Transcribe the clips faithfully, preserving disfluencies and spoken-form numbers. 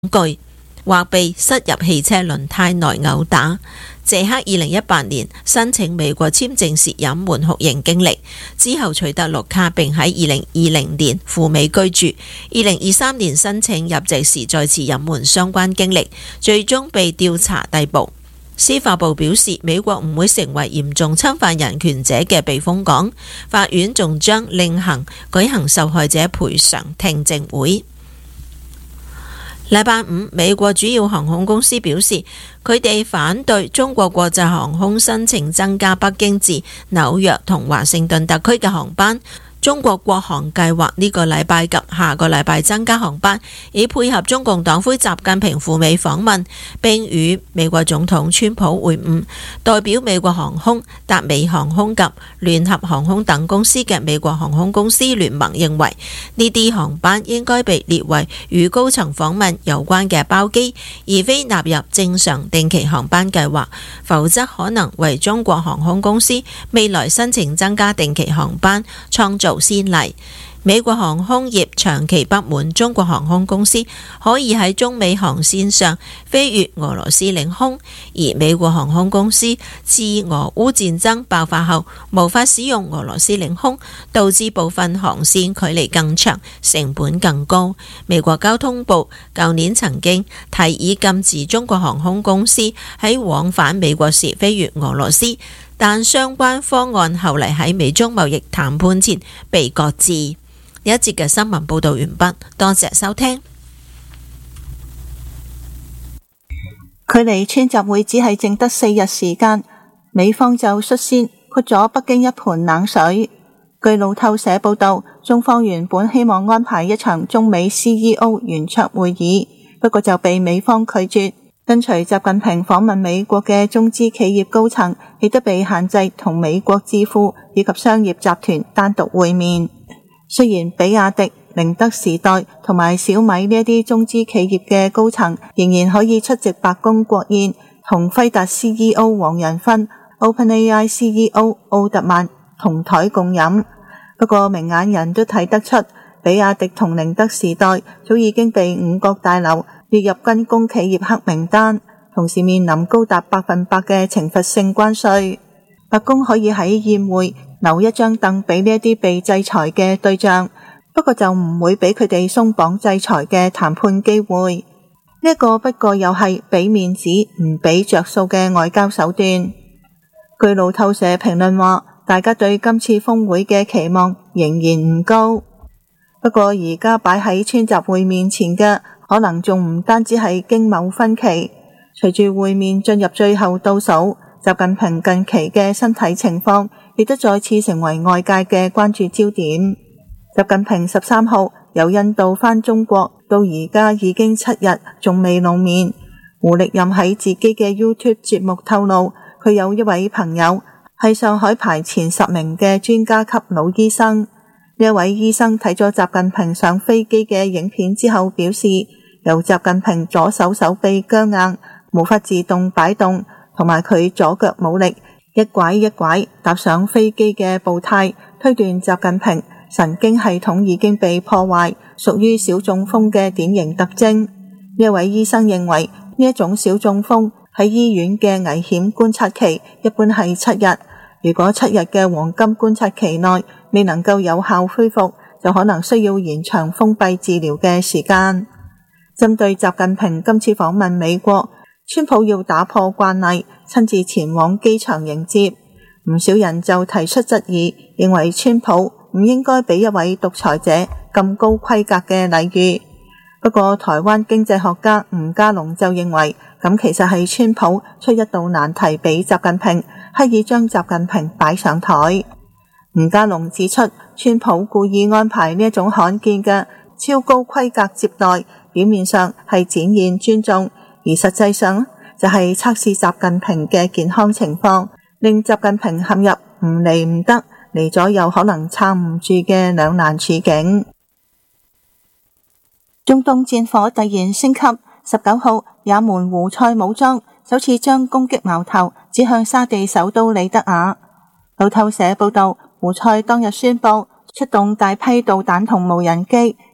具，或被塞入汽車輪胎內毆打。謝克二零一八年申請美國簽證時隱瞞酷刑經歷，之後取得綠卡，並喺二零二零年赴美居住。二零二三年申請入籍時再次隱瞞相關經歷，最終被調查逮捕。司法部表示，美國唔會成為嚴重侵犯人權者嘅避風港。法院仲將另行舉行受害者賠償聽證會。禮拜五，美國主要航空公司表示，佢哋反對中國國際航空申請增加北京至紐約同華盛頓特區嘅航班。中國國航計劃呢個禮拜及下個禮拜增加航班，以配合中共黨魁習近平赴美訪問，並與美國總統川普會晤。代表美國航空、達美航空及聯合航空等公司嘅美國航空公司聯盟認為，呢啲航班應該被列為與高層訪問有關嘅包機，而非納入正常定期航班計劃，否則可能為中國航空公司未來申請增加定期航班創造先例。美國航空業長期不滿中國航空公司可以喺中美航線上飛越俄羅斯領空，而美國航空公司自俄烏戰爭爆發後無法使用俄羅斯領空，導致部分航線距離更長，成本更高。美國交通部舊年曾經提議禁止中國航空公司喺往返美國時飛越俄羅斯，但相關方案後嚟喺美中貿易談判前被擱置。呢一節嘅新聞報道完畢，多謝收聽。 距離川習會只係剩得四日時間，美方就率先潑咗北京一盆冷水。據路透社報道，中方原本希望安排一場中美 C E O 圓桌會議，不過就被美方拒絕。跟隨習近平訪問美國嘅中資企業高層亦都被限制同美國智庫以及商業集團單獨會面。雖然比亞迪、寧德時代同埋小米呢一啲中資企業嘅高層仍然可以出席白宮國宴，同輝達 C E O 黃仁勳、OpenAI C E O 奧特曼同台共飲，不過明眼人都睇得出，比亞迪同寧德時代早已經被五角大樓列入軍工企業黑名單，同時面臨高達百分百嘅懲罰性關稅。白宮可以喺宴會留一張凳俾呢一啲被制裁嘅對象，不過就唔會俾佢哋鬆綁制裁嘅談判機會。呢一個不過又係俾面子唔俾着數嘅外交手段。據路透社評論話，大家對今次峰會嘅期望仍然唔高。不過而家擺喺川習會面前嘅，可能仲唔單止係經貿分歧。隨住會面進入最後倒數，習近平近期嘅身體情況亦都再次成為外界嘅關注焦點。習近平十三號由印度返中國，到而家已經七日，仲未露面。胡力任喺自己嘅 YouTube 節目透露，佢有一位朋友係上海排前十名嘅專家級老醫生。呢一位醫生睇咗習近平上飛機嘅影片之後表示，由習近平左手手臂僵硬，無法自動擺動，同埋佢左腳冇力，一拐一拐踏上飛機嘅步態，推斷習近平神經系統已經被破壞，屬於小中風嘅典型特徵。呢一位醫生認為，呢一種小中風喺醫院嘅危險觀察期一般係七日，如果七日嘅黃金觀察期內未能夠有效恢復，就可能需要延長封閉治療嘅時間。針對習近平今次訪問美國，川普要打破慣例，親自前往機場迎接，唔少人就提出質疑，認為川普唔應該俾一位獨裁者咁高規格嘅禮遇。不過台灣經濟學家吳家龍就認為，咁其實係川普出一道難題俾習近平，刻意將習近平擺上台。吳家龍指出，川普故意安排呢一種罕見嘅超高規格接待，表面上係展現尊重，而實際上就係測試習近平嘅健康情況，令習近平陷入唔嚟唔得，嚟咗又可能撐唔住嘅兩難處境。中東戰火突然升級，十九號也門胡塞武裝首次將攻擊矛頭指向沙地首都里德雅。路透社報道，胡塞當日宣布出動大批導彈同無人機，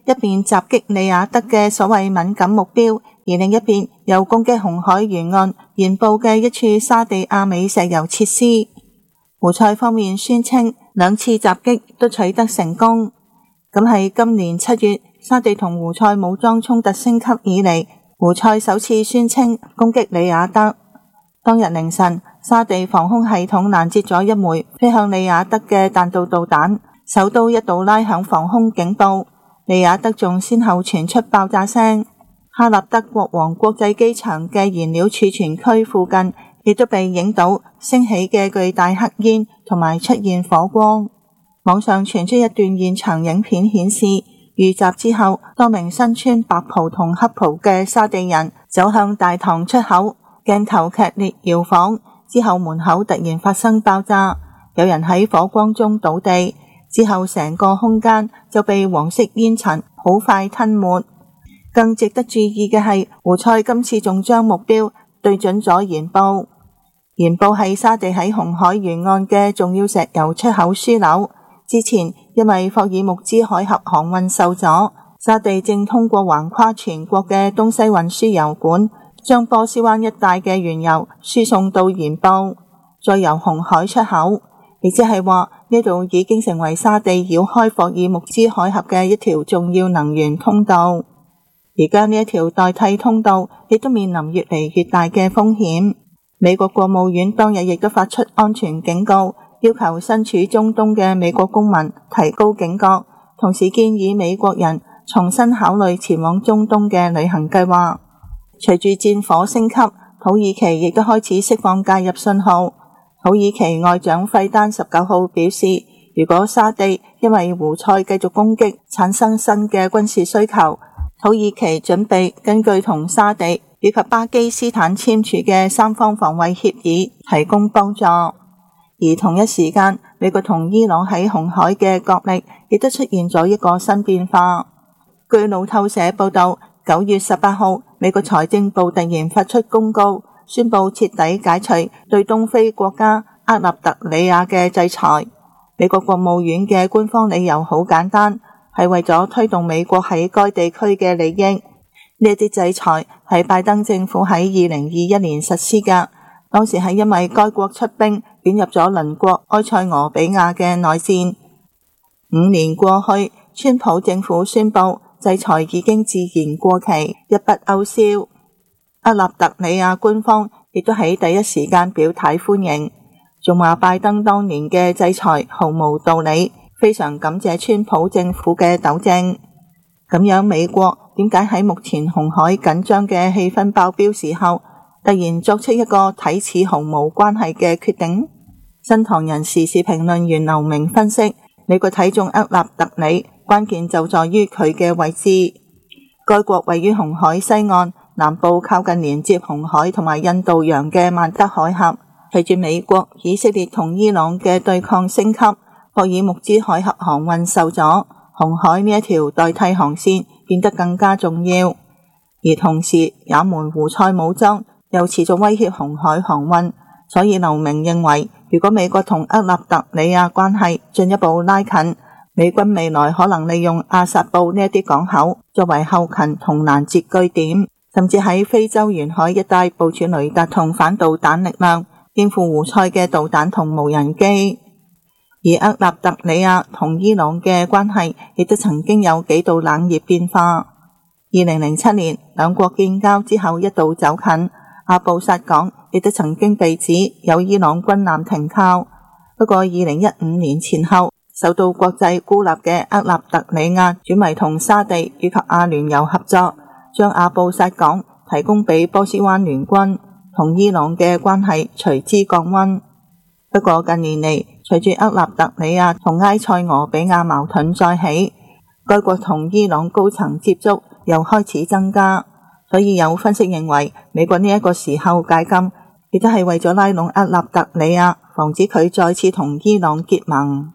一邊襲擊利雅得嘅所謂敏感目標，而另一邊又攻擊紅海沿岸沿部嘅一處沙地阿美石油設施。胡塞方面宣稱兩次襲擊都取得成功。咁係今年七月沙地同胡塞武裝衝突升級以嚟，胡塞首次宣稱攻擊利雅得。當日凌晨，沙地防空系統攔截咗一枚飛向利雅得嘅彈道導彈，首都一度拉響防空警報。利雅得仲先後傳出爆炸聲。哈立德國王國際機場嘅燃料儲存區附近亦都被影到升起嘅巨大黑煙同埋出現火光。網上傳出一段現場影片，顯示遇襲之後，多名身穿白袍同黑袍嘅沙地人走向大堂出口，鏡頭劇烈搖晃，之後門口突然發生爆炸，有人喺火光中倒地，之後成個空間就被黃色煙塵好快吞沒。更值得注意嘅係，胡塞今次仲將目標對準咗鹽布。鹽布係沙地喺紅海沿岸嘅重要石油出口樞紐。之前因為霍爾木茲海峽航運受阻，沙地正通過橫跨全國嘅東西運輸油管，將波斯灣一帶嘅原油輸送到鹽布，再由紅海出口，亦即係話呢度已經成為沙地繞開霍爾木茲海峽嘅一條重要能源通道。而家呢一條代替通道亦都面臨越嚟越大嘅風險。美國國務院當日亦都發出安全警告，要求身處中東嘅美國公民提高警覺，同時建議美國人重新考慮前往中東嘅旅行計劃。隨住戰火升級，土耳其亦都開始釋放介入信號。土耳其外長費丹十九號表示，如果沙地因為胡塞繼續攻擊產生新嘅軍事需求，土耳其準備根據同沙地以及巴基斯坦簽署嘅三方防衛協議提供幫助。而同一時間，美國同伊朗喺紅海嘅角力亦都出現咗一個新變化。據路透社報道，九月十八號，美國財政部突然發出公告，宣布徹底解除對東非國家厄立特里亞嘅制裁。美國國務院嘅官方理由好簡單，係為咗推動美國喺該地區嘅利益。呢啲制裁係拜登政府喺二零二一年實施㗎，當時係因為該國出兵捲入咗鄰國埃塞俄比亞嘅內戰。五年過去，川普政府宣布制裁已經自然過期，一筆勾銷。厄立特里亞官方亦都喺第一時間表態歡迎，仲話拜登當年嘅制裁毫無道理，非常感謝川普政府嘅糾正。咁樣美國點解喺目前紅海緊張嘅氣氛爆表時候，突然作出一個睇似毫無關係嘅決定？新唐人時事評論員劉明分析，美國睇中厄立特里，關鍵就在於佢嘅位置。該國位於紅海西岸，南部靠近連接紅海同埋印度洋嘅曼德海峽。隨住美國、以色列同伊朗嘅對抗升級，霍爾木茲海峽航運受阻，紅海呢一條代替航線變得更加重要。而同時，也門胡塞武裝又持續威脅紅海航運，所以劉明認為，如果美國同厄立特里亞關係進一步拉近，美軍未來可能利用阿薩布呢一啲港口作為後勤同攔截據點，甚至喺非洲沿海一帶部署雷達同反導彈力量，應付胡塞嘅導彈同無人機。而厄立特里亞同伊朗嘅關係亦都曾經有幾度冷熱變化。二零零七年兩國建交之後一度走近，阿布薩港亦都曾經被指有伊朗軍艦停靠。不過二零一五年前後，受到國際孤立嘅厄立特里亞轉為同沙地以及阿聯酋合作，將阿布薩港提供俾波斯灣聯軍，同伊朗嘅關係隨之降溫。不過近年嚟，隨住厄立特里亞同埃塞俄比亞矛盾再起，該國同伊朗高層接觸又開始增加，所以有分析認為，美國呢一個時候解禁，亦都係為咗拉攏厄立特里亞，防止佢再次同伊朗結盟。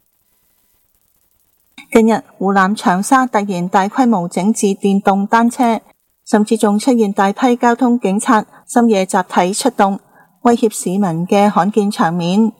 近日，湖南長沙突然大規模整治電動單車，甚至仲出現大批交通警察深夜集體出動，威脅市民嘅罕見場面。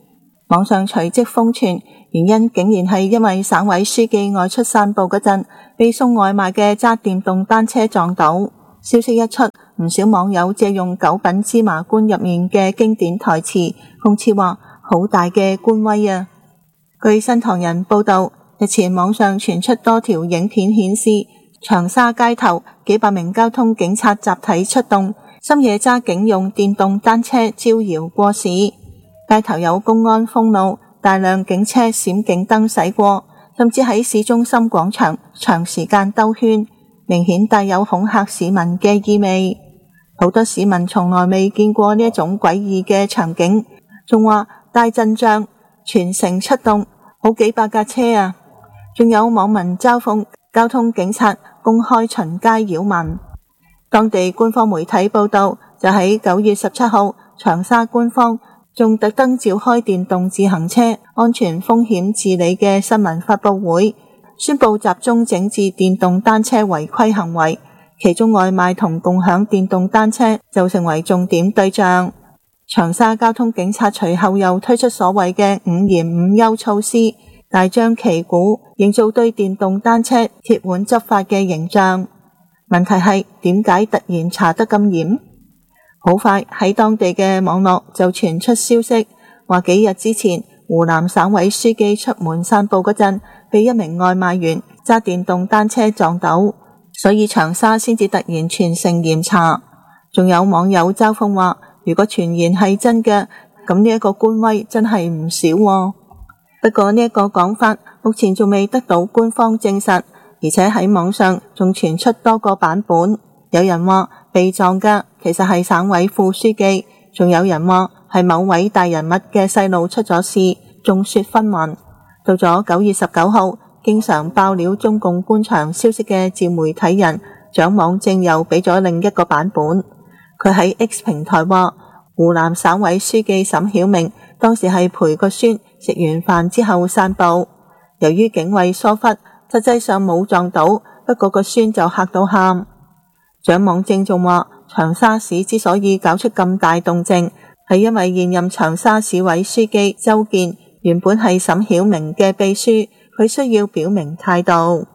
網上隨即瘋傳，原因竟然係因為省委書記外出散步嗰陣，被送外賣嘅揸電動單車撞到。消息一出，唔少網友借用九品芝麻官入面嘅經典台詞，諷刺話好大嘅官威啊！據新唐人報道，日前網上傳出多條影片顯示，長沙街頭幾百名交通警察集體出動，深夜揸警用電動單車招搖過市。街頭有公安封路，大量警車閃警燈駛過，甚至喺市中心廣場長時間兜圈，明顯帶有恐嚇市民嘅意味。好多市民從來未見過呢一種詭異嘅場景，仲話大陣仗，全城出動，好幾百架車啊！仲有網民嘲諷交通警察公開巡街擾民。當地官方媒體報道，就喺九月十七號，長沙官方仲特登召開電動自行車安全風險治理嘅新聞發佈會，宣布集中整治電動單車違規行為，其中外賣同共享電動單車就成為重點對象。長沙交通警察隨後又推出所謂嘅五嚴五優措施，大張旗鼓，營造對電動單車鐵腕執法嘅形象。問題係點解突然查得咁嚴？好快喺當地嘅網絡就傳出消息，話幾日之前湖南省委書記出門散步嗰陣，被一名外賣員揸電動單車撞到，所以長沙先至突然全城嚴查。仲有網友嘲諷話，如果傳言係真嘅，咁呢一個官威真係唔少喎。不過呢一個講法目前仲未得到官方證實，而且喺網上仲傳出多個版本。有人話被撞嘅其實係省委副書記，仲有人話係某位大人物嘅細路出咗事，眾說紛紜。到咗九月十九號，經常爆料中共官場消息嘅自媒體人蔣網正又俾咗另一個版本。佢喺 X 平台話，湖南省委書記沈曉明當時係陪個孫食完飯之後散步，由於警衛疏忽，實際上冇撞到，不過個孫就嚇到喊。蔣網正仲話，長沙市之所以搞出咁大動靜，係因為現任長沙市委書記周健原本係沈曉明嘅秘書，佢需要表明態度。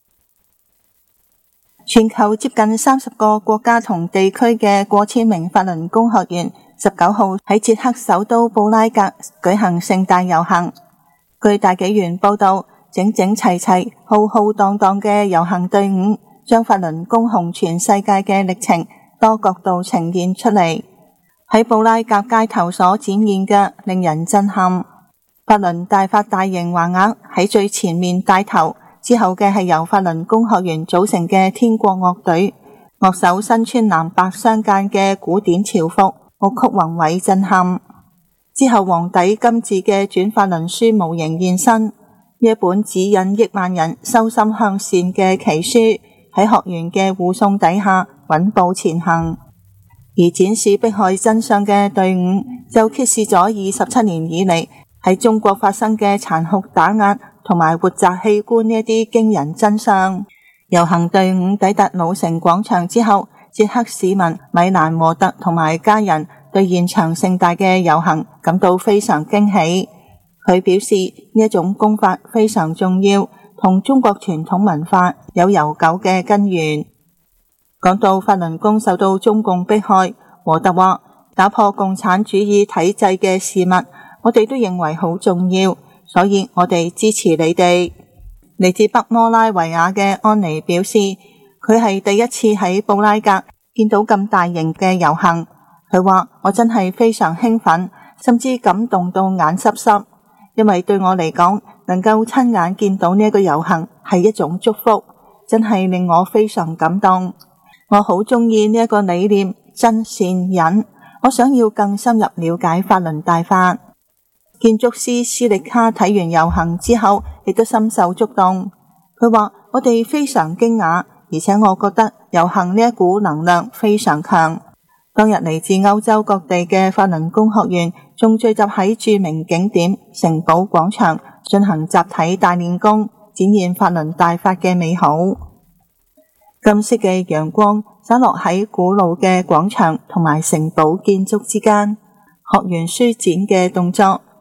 全球接近三十個國家同地區嘅過千名法輪功學員十九號喺捷克首都布拉格舉行盛大遊行。據大紀元報道，整整齊齊、浩浩蕩蕩嘅遊行隊伍將法輪功紅全世界嘅歷程多角度呈現出嚟。喺布拉格街頭所展現嘅令人震撼。法輪大法大型橫額喺最前面帶頭，之後嘅係由法輪功學員組成嘅天國樂隊，樂手身穿藍白相間嘅古典潮服，樂曲宏偉震撼。之後黃底金字嘅轉法輪書模型現身，呢一本指引億萬人修心向善嘅奇書，喺學員嘅護送底下穩步前行。而展示迫害真相嘅隊伍就揭示咗二十七年以嚟喺中國發生嘅殘酷打壓同埋活摘器官呢一啲驚人真相。遊行隊伍抵達老城廣場之後，捷克市民米蘭和特同埋家人對現場盛大嘅遊行感到非常驚喜。佢表示呢一種功法非常重要，同中國傳統文化有悠久嘅根源。講到法輪功受到中共迫害，和特話打破共產主義體制嘅事物，我哋都認為好重要，所以我哋支持你哋。嚟自北摩拉維亞嘅安妮表示，佢係第一次喺布拉格見到咁大型嘅遊行。佢話我真係非常興奮，甚至感動到眼濕濕，因為對我嚟講，能夠親眼見到呢一個遊行係一種祝福，真係令我非常感動。我好中意呢一個理念，真善忍。我想要更深入了解法輪大法。建築師斯力卡睇完遊行之後，亦都深受觸動。佢話我哋非常驚訝，而且我覺得遊行呢一股能量非常強。當日嚟自歐洲各地嘅法輪功學員仲聚集喺著名景點城堡廣場進行集體大練功，展現法輪大法嘅美好。金色嘅陽光灑落喺古老嘅廣場同埋城堡建築之間，學員舒展嘅動作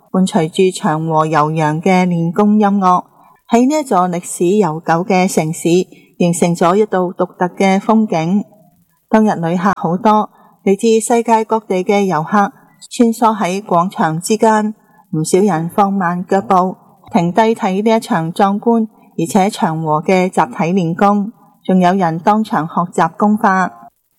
伴隨住祥和悠揚嘅練功音樂，喺呢一座歷史悠久嘅城市，形成咗一道獨特嘅風景。當日旅客好多，嚟自世界各地嘅遊客穿梭喺廣場之間，唔少人放慢腳步，停低睇呢一場壯觀而且祥和嘅集體練功，仲有人當場學習功法。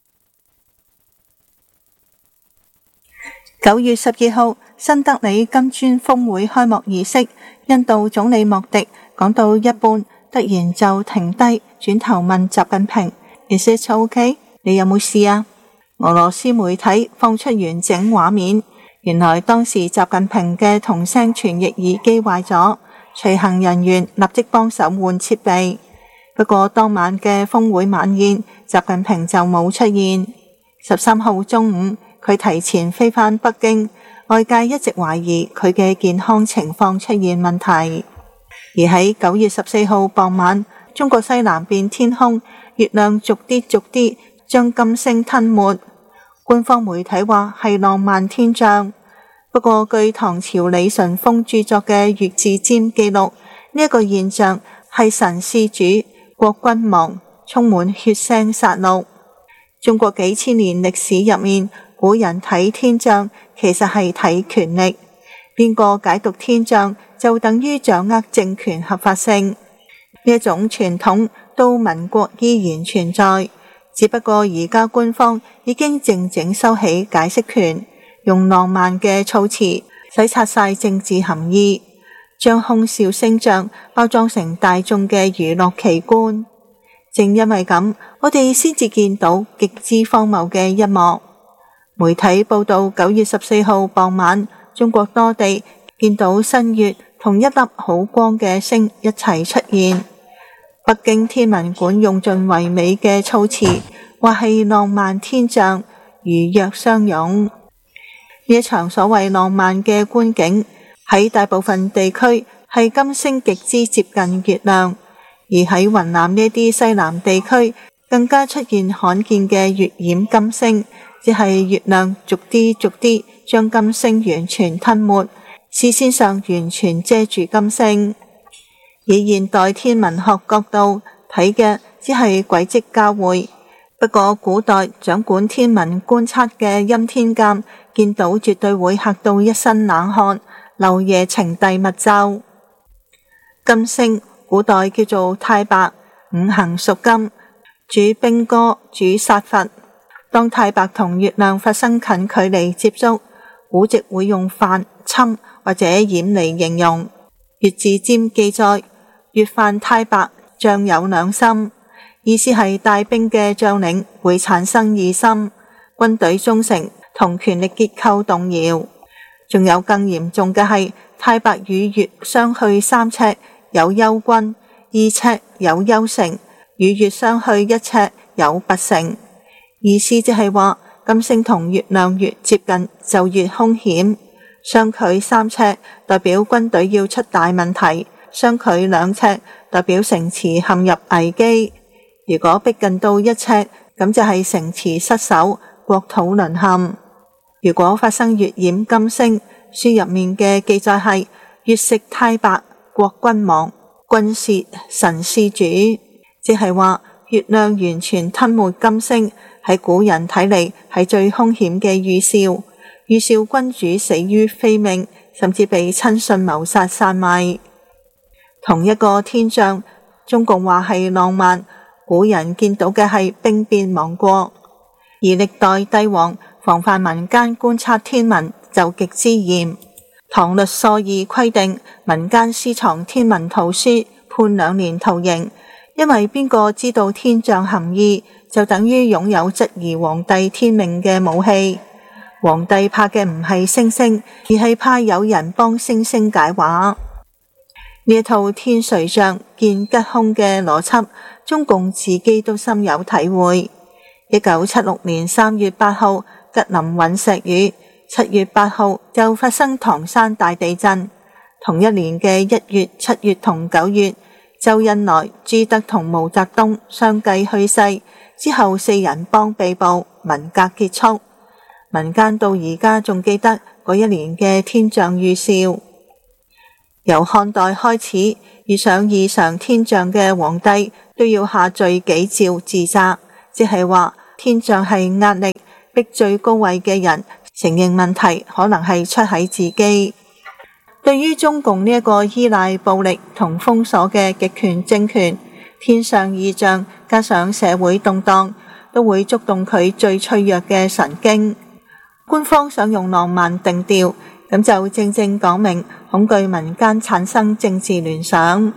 九月十二號，新德里金磚峰會開幕儀式，印度總理莫迪講到一半，突然就停低，轉頭問習近平 Is it okay？ 你有冇事啊？俄羅斯媒體放出完整畫面，原來當時習近平嘅同聲傳譯耳機壞咗，隨行人員立即幫手換設備。不過當晚嘅峰會晚宴，習近平就冇出現。十三號中午，佢提前飛返北京，外界一直懷疑佢嘅健康情況出現問題。而喺九月十四號傍晚，中國西南邊天空，月亮逐啲逐啲將金星吞沒。官方媒體話係浪漫天象，不過據唐朝李淳風著作嘅《月字占》記錄，呢一個現象係神施主，國君亡，充滿血腥殺戮。中國幾千年歷史入面，古人睇天象其實係睇權力，邊個解讀天象就等於掌握政權合法性。呢一種傳統到民國依然存在，只不過而家官方已經靜靜收起解釋權，用浪漫嘅措辭洗刷晒政治含義，將空笑星象包裝成大眾嘅娛樂奇觀。正因為咁，我哋先至見到極之荒謬嘅一幕。媒體報道，九月十四號傍晚，中國多地見到新月同一粒好光嘅星一齊出現。北京天文館用盡唯美嘅措辭，話係浪漫天象，如約相擁。呢一場所謂浪漫嘅觀景，喺大部分地區係金星極之接近月亮，而喺雲南呢啲西南地區更加出現罕見嘅月掩金星，只係月亮逐啲逐啲將金星完全吞沒，視線上完全遮住金星。以現代天文學角度睇嘅只係軌跡交匯，不過古代掌管天文觀測嘅欽天監見到絕對會嚇到一身冷汗，漏夜呈遞密奏。金星古代叫做太白，五行屬金，主兵戈，主殺伐。當太白同月亮發生近距離接觸，古籍會用犯、侵或者掩嚟形容。月字占記載，月犯太白，將有兩心，意思係帶兵嘅將領會產生異心，軍隊忠誠同權力結構動搖。仲有更嚴重嘅係，太白與月相去三尺有憂軍，二尺有憂城，與月相去一尺有拔城。意思即係話，金星同月亮越接近就越兇險，相距三尺代表軍隊要出大問題，相距兩尺代表城池陷入危機。如果逼近到一尺，咁就係城池失守，國土淪陷。如果發生月掩金星，書入面嘅記載係月食太白，國君亡，君竊神施主，即係話月亮完全吞沒金星，喺古人睇嚟係最兇險嘅預兆，預兆君主死於非命，甚至被親信謀殺殺賣。同一個天象，中共話係浪漫，古人見到嘅係兵變亡國。而歷代帝王防範民間觀察天文就極之嚴。唐律疏議規定，民間私藏天文圖書判兩年徒刑，因為邊個知道天象含義，就等於擁有質疑皇帝天命嘅武器。皇帝怕嘅唔係星星，而係怕有人幫星星解話。呢一套天誰象見吉凶嘅邏輯，中共自己都深有體會。一九七六年三月八號，吉林隕石雨，七月八號就發生唐山大地震。同一年嘅一月、七月同九月，周恩來、朱德同毛澤東相繼去世，之後四人幫被捕，文革結束。民間到而家仲記得嗰一年嘅天象預兆。由漢代開始，遇上異常天象嘅皇帝都要下罪己詔自責，即係話天象係壓力逼最高位嘅人承認問題，可能係出喺自己。對於中共呢一個依賴暴力同封鎖嘅極權政權，天上異象加上社會動盪，都會觸動佢最脆弱嘅神經。官方想用浪漫定調，咁就正正講明恐懼民間產生政治聯想。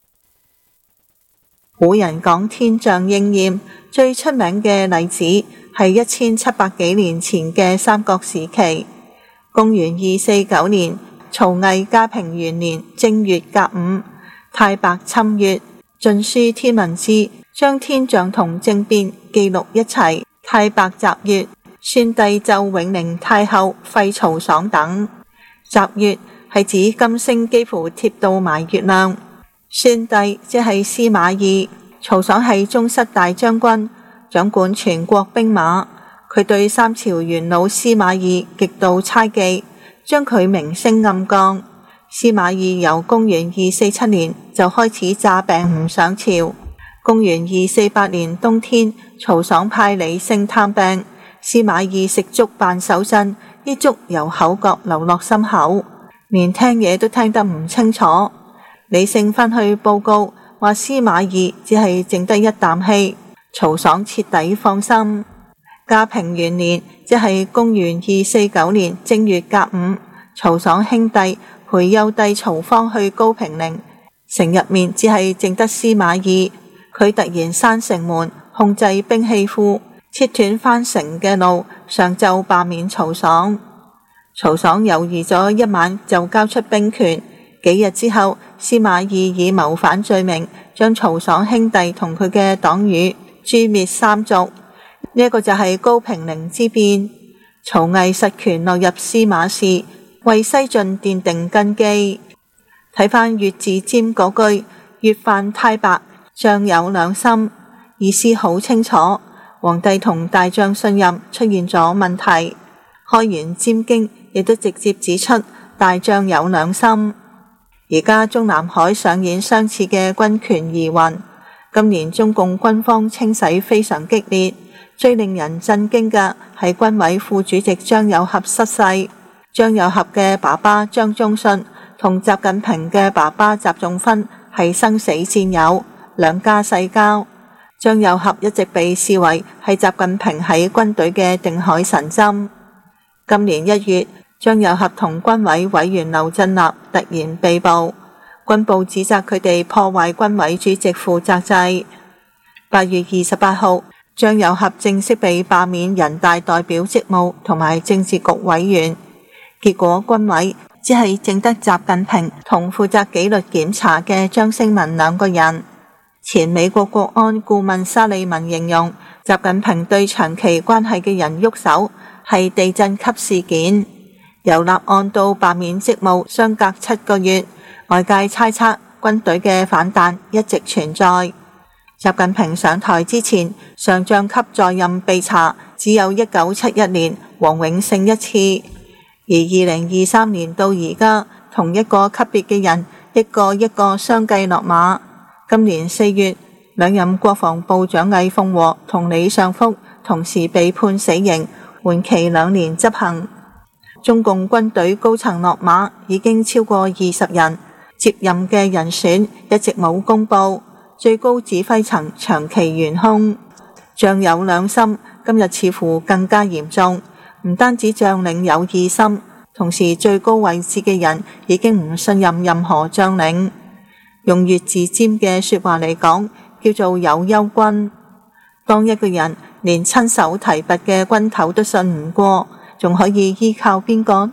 古人講天象應驗，最出名嘅例子係一千七百幾年前嘅三國時期。公元二四九年，曹魏嘉平元年正月甲午，太白侵越，晉書天文志將天象同政變記錄一齊。太白襲月，宣帝奏永寧太后廢曹爽等。襲月係指金星幾乎貼到埋月亮。宣帝即係司馬懿，曹爽係宗室大將軍，掌管全國兵馬。佢對三朝元老司馬懿極度猜忌，將佢名聲暗降。司馬懿由公元二四七年就開始詐病唔上朝。公元二四八年冬天，曹爽派李勝探病，司馬懿食粥扮手震，啲粥由口角流落心口，連聽嘢都聽得唔清楚。李勝返去報告，話司馬懿只係剩得一啖氣，曹爽徹底放心。嘉平元年，即係公元二四九年正月甲午，曹爽兄弟陪幼弟曹芳去高平陵，城入面只係剩得司馬懿。佢突然閂城門，控制兵器庫，切斷返城嘅路，上奏罷免曹爽。曹爽猶豫咗一晚就交出兵權。幾日之後，司馬懿以謀反罪名將曹爽兄弟同佢嘅黨羽誅滅三族。呢一個就係高平陵之變，曹魏實權落入司馬氏，為西晉奠定根基。睇返月字占嗰句，月犯太白，將有兩心，意思好清楚。皇帝同大將信任出現咗問題。開元占經亦都直接指出大將有兩心。而家中南海上演相似嘅軍權疑雲。今年中共軍方清洗非常激烈，最令人震驚嘅係軍委副主席張又俠失勢。張又俠嘅爸爸張宗遜同習近平嘅爸爸習仲勳係生死戰友，兩家世交。張又俠一直被視為係習近平喺軍隊嘅定海神針。今年一月，張又俠同軍委委員劉振立突然被捕，軍部指責佢哋破壞軍委主席負責制。八月二十八號，張又俠正式被罷免人大代表職務同埋政治局委員。結果軍委只係淨得習近平同負責紀律檢查嘅張升民兩個人。前美國國安顧問沙利文形容，習近平對長期關係嘅人喐手係地震級事件。由立案到罷免職務相隔七個月，外界猜測軍隊嘅反彈一直存在。習近平上台之前，上將級在任被查只有一九七一年黃永勝一次，而二零二三年到而家，同一個級別嘅人一個一個相繼落馬。今年四月，兩任國防部長魏鳳和同李尚福同時被判死刑，緩期兩年執行。中共軍隊高層落馬已經超過二十人，接任嘅人選一直冇公布，最高指揮層長期懸空。將有兩心，今日似乎更加嚴重，唔單止將領有異心，同時最高位置嘅人已經唔信任任何將領。用月字占嘅說話嚟講，叫做有憂軍。當一個人連親手提拔嘅軍頭都信唔過，仲可以依靠邊個？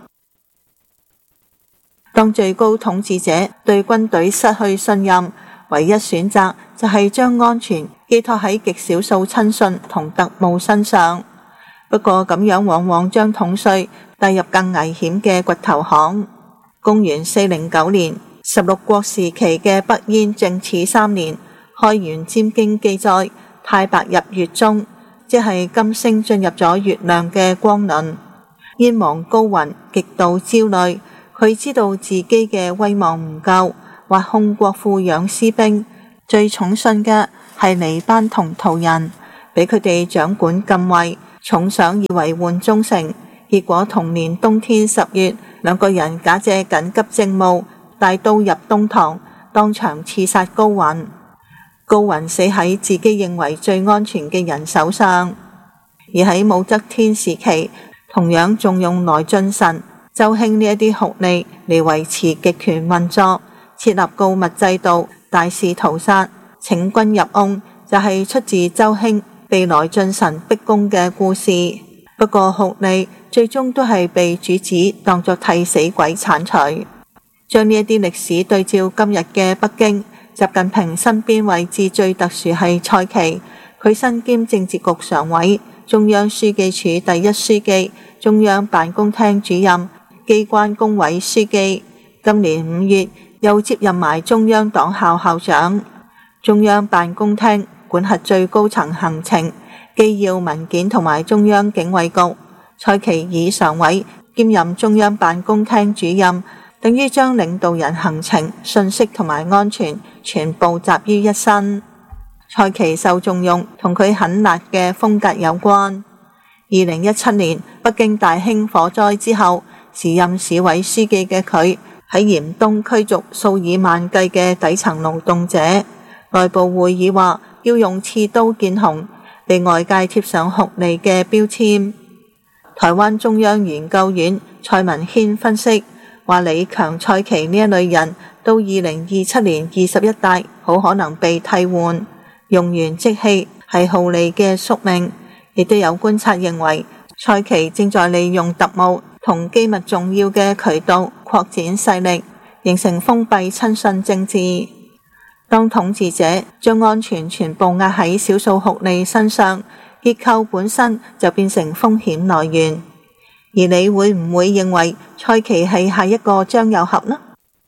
當最高統治者對軍隊失去信任，唯一選擇就係將安全寄託喺極少數親信同特務身上。不過咁樣往往將統帥帶入更危險嘅掘頭巷。公元四零九年，十六國時期嘅北燕正始三年，開元占經記載太白入月中，即係金星進入咗月亮嘅光輪。 燕王高雲極度焦慮，佢知道自己嘅威望唔夠，挖空國庫養私兵，最寵信嘅係黎班同途人，俾佢哋掌管禁衛，重賞以維護忠誠。結果同年冬天十月，兩個人假借緊急政務，帶刀入東堂，當場刺殺高雲。高雲死喺自己認為最安全嘅人手上。而喺武則天時期，同樣重用來俊臣、周興呢一啲酷吏嚟維持極權運作，設立告密制度，大肆屠殺，請君入甕，就係、是、出自周興被來俊臣逼宮嘅故事。不過酷吏最終都係被主子當作替死鬼剷除。將呢一啲歷史對照今日嘅北京，習近平身邊位置最特殊係蔡奇，佢身兼政治局常委、中央書記處第一書記、中央辦公廳主任、機關工委書記，今年五月又接任埋中央黨校校長。中央辦公廳管轄最高層行程、機要文件同埋中央警衛局。蔡奇以常委兼任中央辦公廳主任，等於將領導人行程、信息同埋安全全部集於一身。蔡奇受重用同佢狠辣嘅風格有關。二零一七年北京大興火災之後，時任市委書記嘅佢喺嚴冬驅逐數以萬計嘅底層勞動者。內部會議話要用刺刀見紅，被外界貼上酷吏嘅標籤。台灣中央研究院蔡文軒分析話，李強、蔡奇呢一類人到二零二七年二十一大好可能被替換，用完即棄係酷吏嘅宿命。亦都有觀察認為，蔡奇正在利用特務同機密重要嘅渠道擴展勢力，形成封閉親信政治。當統治者將安全全部壓喺少數酷吏身上，結構本身就變成風險來源。而你會唔會認為蔡奇係下一個張又俠呢？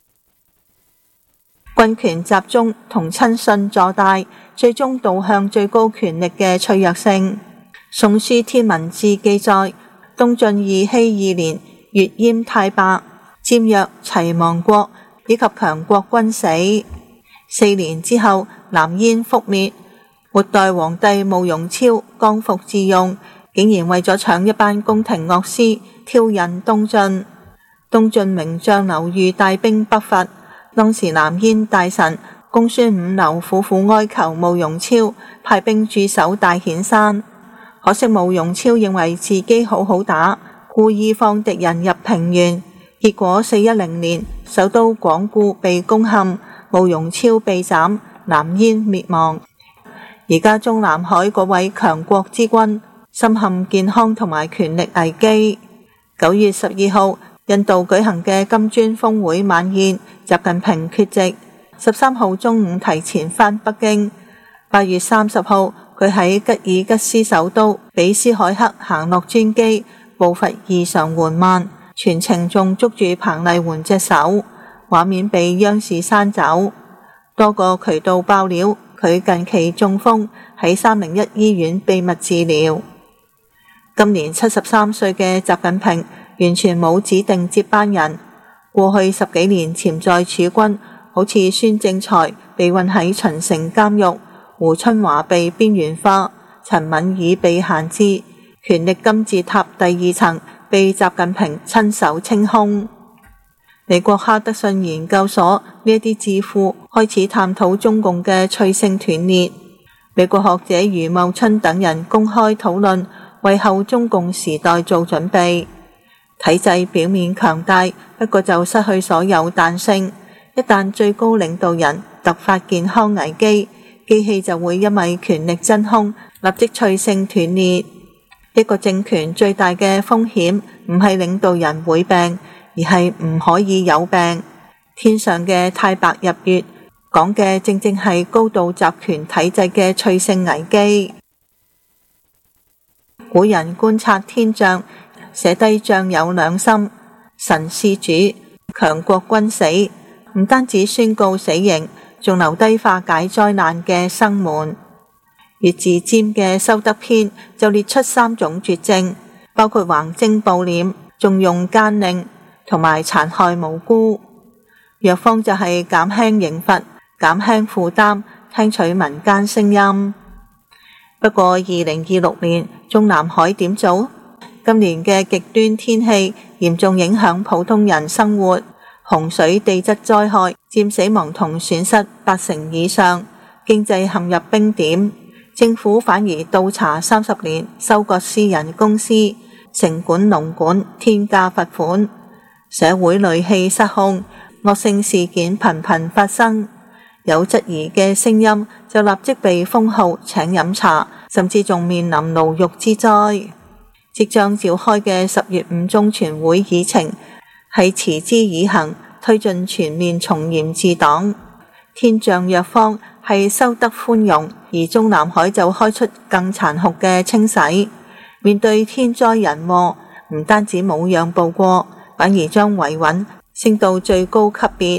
軍權集中同親信坐大，最終導向最高權力嘅脆弱性。宋書天文志記載，東晉義熙二年，越閹太伯，佔約齊亡國以及強國均死。四年之後，南燕覆滅，末代皇帝慕容超剛愎自用，竟然為咗搶一班宮廷樂師，挑釁東晉。東晉名將劉裕帶兵北伐，當時南燕大臣公孫五劉苦苦哀求慕容超派兵駐守大顯山，可惜慕容超認為自己好好打，故意放敵人入平原，結果四一零年首都廣固被攻陷，慕容超被斬，南燕滅亡。而家中南海嗰位強國之君深陷健康同埋權力危機。九月十二號，印度舉行嘅金磚峰會晚宴，習近平缺席。十三號中午提前返北京。八月三十號，佢喺吉爾吉斯首都比斯凱克行落專機，步伐異常緩慢，全程仲捉住彭麗媛隻手，畫面被央視刪走。多個渠道爆料，佢近期中風，喺三零一醫院秘密治療。今年七十三歲嘅習近平完全冇指定接班人。過去十幾年潛在儲君，好似孫政才被困喺秦城監獄，胡春華被邊緣化，陳敏爾被閒置，權力金字塔第二層被習近平親手清空。美國哈德遜研究所呢一啲智庫開始探討中共嘅脆性斷裂。美國學者余茂春等人公開討論，為後中共時代做準備。體制表面強大，不過就失去所有彈性。一旦最高領導人突發健康危機，機器就會因為權力真空立即脆性斷裂。一個政權最大嘅風險唔係領導人會病，而係唔可以有病。天上嘅太白日月講嘅正正係高度集權體制嘅脆性危機。古人觀察天象，寫低象有兩心，神是主，強國君死，唔單止宣告死刑，仲留低化解災難嘅生門。月字占嘅修德篇就列出三種絕症， 包括橫徵暴斂、縱用奸佞同埋殘害無辜。藥方就係減輕刑罰、減輕負擔，聽取民間聲音。不過二零二六年中南海點做？今年嘅極端天氣嚴重影響普通人生活，洪水、地質災害佔死亡同損失八成以上，經濟陷入冰點。政府反而倒查三十年，收割私人公司，城管農管，天價罰款，社會戾氣失控，惡性事件頻頻發生。有質疑嘅聲音就立即被封號請飲茶，甚至仲面臨牢獄之災。即將召開嘅十月五中全會議程係持之以恆，推進全面從嚴治黨。天象藥方係收得寬容，而中南海就開出更殘酷嘅清洗。面對天災人禍，唔單止冇讓步過，反而將維穩升到最高級別。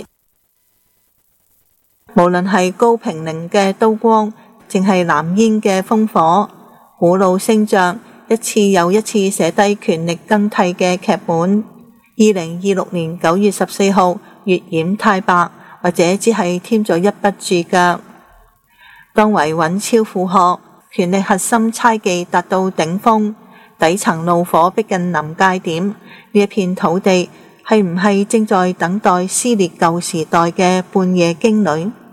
無論係高平寧嘅刀光，淨係藍煙嘅烽火，古老星象一次又一次寫低權力更替嘅劇本。二零二六年九月十四號，月掩太白，或者只係添咗一筆注腳。當維穩超負荷，權力核心猜忌達到頂峰，底層怒火逼近臨界點，呢一片土地係唔係正在等待撕裂舊時代嘅半夜驚雷？